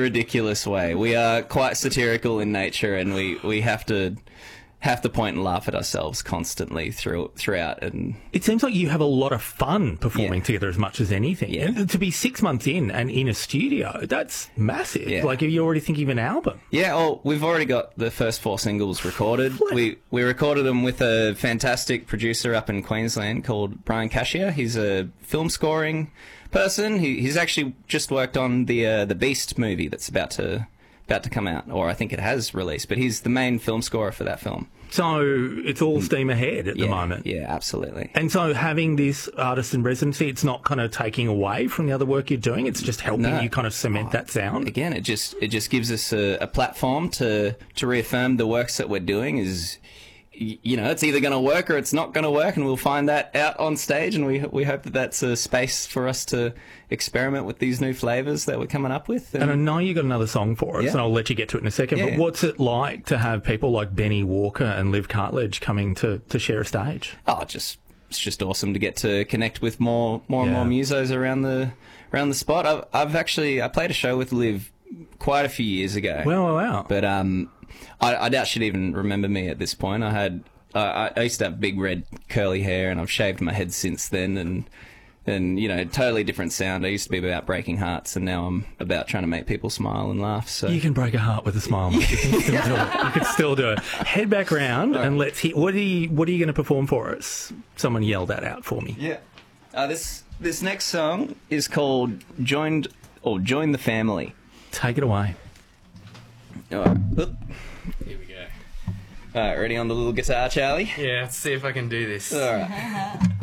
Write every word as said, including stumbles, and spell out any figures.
ridiculous way. We are quite satirical in nature, and we, we have to have to point and laugh at ourselves constantly through, throughout. And it seems like you have a lot of fun performing yeah. together as much as anything. Yeah. And to be six months in and in a studio, that's massive. Yeah. Like, are you already thinking of an album? Yeah, well, we've already got the first four singles recorded. We we recorded them with a fantastic producer up in Queensland called Brian Cashier. He's a film scoring person. He, he's actually just worked on the uh, the Beast movie that's about to about to come out, or I think it has released. But he's the main film scorer for that film. So it's all steam ahead at yeah, the moment. Yeah, absolutely. And so having this artist in residency, it's not kind of taking away from the other work you're doing. It's just helping No. you kind of cement Oh, that sound. Again, it just it just gives us a, a platform to to reaffirm the works that we're doing is, y- you know, it's either going to work or it's not going to work, and we'll find that out on stage. And we we hope that that's a space for us to experiment with these new flavors that we're coming up with. And I know you got another song for us, Yeah. and I'll let you get to it in a second. Yeah, but yeah. what's it like to have people like Benny Walker and Liv Cartledge coming to, to share a stage? Oh, just it's just awesome to get to connect with more more and Yeah. more musos around the around the spot. I've I've actually I played a show with Liv quite a few years ago. Wow, wow, wow. But um, I, I doubt she'd even remember me at this point. I had uh, I used to have big red curly hair, and I've shaved my head since then, and and you know, totally different sound. I used to be about breaking hearts, and now I'm about trying to make people smile and laugh. So You can break a heart with a smile, mate. You can still do it. You can still do it. Head back round and let's hear. What are you, what are you going to perform for us? Someone yell that out for me. yeah, uh, this this next song is called "Joined" or "Join the Family." Take it away. All right. Oop. Here we go. All right, ready on the little guitar, Charlie? Yeah, let's see if I can do this. All right.